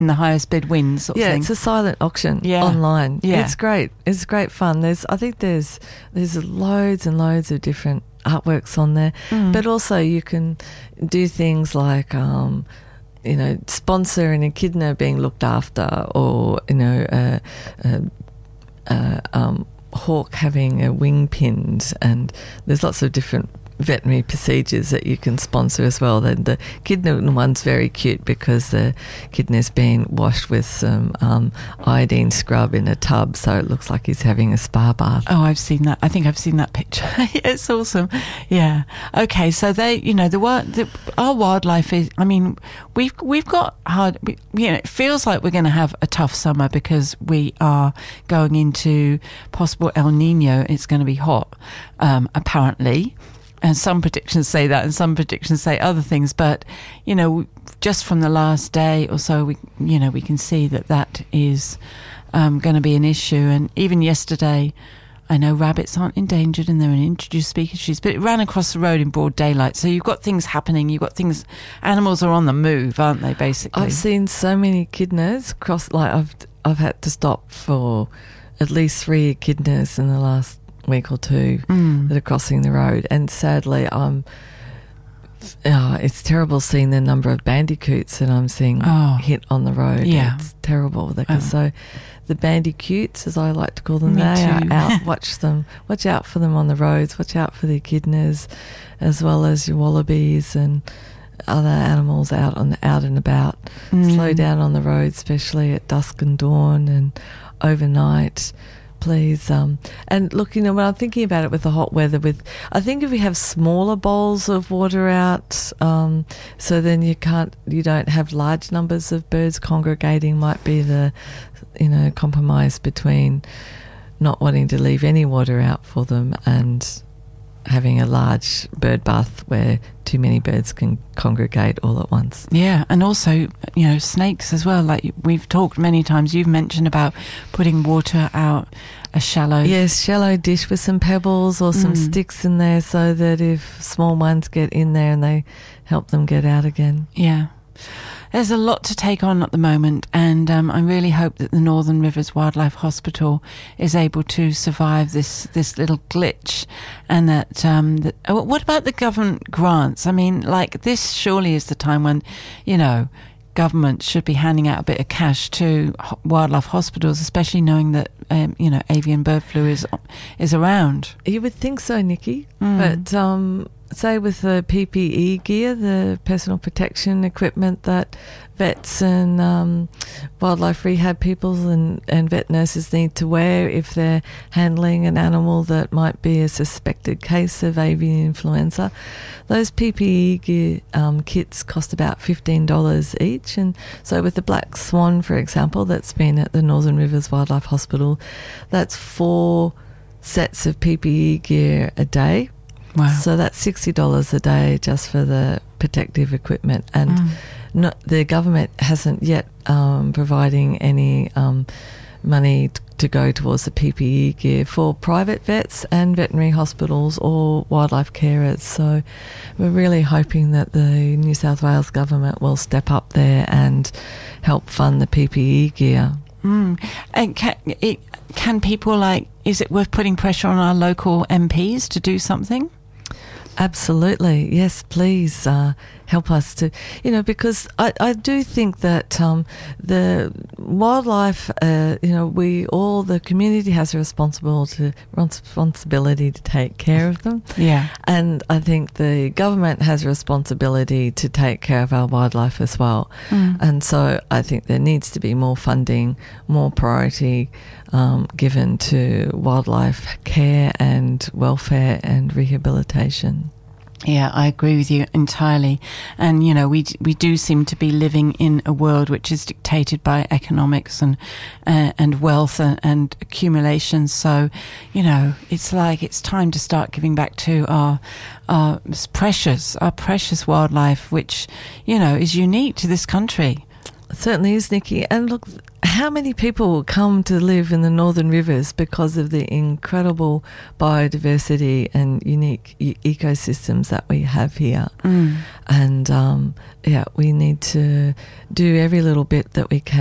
the highest bid wins sort of thing. It's a silent auction online. It's great. It's great fun. I think there's loads and loads of different artworks on there, but also you can do things like sponsor an echidna being looked after, or hawk having a wing pinned, and there's lots of different veterinary procedures that you can sponsor as well. The echidna one's very cute because the echidna's been washed with some iodine scrub in a tub, so it looks like he's having a spa bath. Oh, I've seen that. I think I've seen that picture. It's awesome. Yeah. Okay, so our wildlife is, I mean, we've got hard, it feels like we're going to have a tough summer because we are going into possible El Nino. It's going to be hot, apparently. And some predictions say that, and some predictions say other things. But, just from the last day or so, we can see that is going to be an issue. And even yesterday, I know rabbits aren't endangered and they're an introduced species, but it ran across the road in broad daylight. So you've got things happening. You've got things, animals are on the move, aren't they, basically? I've seen so many echidnas cross, I've had to stop for at least 3 echidnas in the last week or 2 that are crossing the road, and sadly it's terrible seeing the number of bandicoots that I'm seeing hit on the road. It's terrible so the bandicoots, as I like to call them, are out. Watch out for them on the roads, watch out for the echidnas as well as your wallabies and other animals out and about. Slow down on the road, especially at dusk and dawn and overnight, please. And look, when I'm thinking about it with the hot weather, I think if we have smaller bowls of water out, so then you don't have large numbers of birds congregating, might be the compromise between not wanting to leave any water out for them and having a large bird bath where too many birds can congregate all at once. Yeah, and also, snakes as well. Like we've talked many times, you've mentioned about putting water out a shallow dish with some pebbles or some sticks in there, so that if small ones get in there and they help them get out again. Yeah. There's a lot to take on at the moment, and I really hope that the Northern Rivers Wildlife Hospital is able to survive this little glitch, and that what about the government grants? I mean, this surely is the time when, government should be handing out a bit of cash to wildlife hospitals, especially knowing that avian bird flu is around. You would think so, Nikki, but say with the PPE gear, the personal protection equipment that vets and wildlife rehab people and vet nurses need to wear if they're handling an animal that might be a suspected case of avian influenza, those PPE gear kits cost about $15 each. And so with the Black Swan, for example, that's been at the Northern Rivers Wildlife Hospital, that's 4 sets of PPE gear a day. Wow. So that's $60 a day just for the protective equipment. And the government hasn't yet providing any money to go towards the PPE gear for private vets and veterinary hospitals or wildlife carers. So we're really hoping that the New South Wales government will step up there and help fund the PPE gear. And can people, is it worth putting pressure on our local MPs to do something? Absolutely. Yes, please help us to, because I do think that the wildlife, the community has a responsibility to take care of them. Yeah. And I think the government has a responsibility to take care of our wildlife as well. And so I think there needs to be more funding, more priority given to wildlife care and welfare and rehabilitation. Yeah, I agree with you entirely. And, we do seem to be living in a world which is dictated by economics and wealth and accumulation. So, it's time to start giving back to our precious wildlife, which, is unique to this country. certainly is, Nikki. And look, how many people come to live in the Northern Rivers because of the incredible biodiversity and unique ecosystems that we have here. And, we need to do every little bit that we can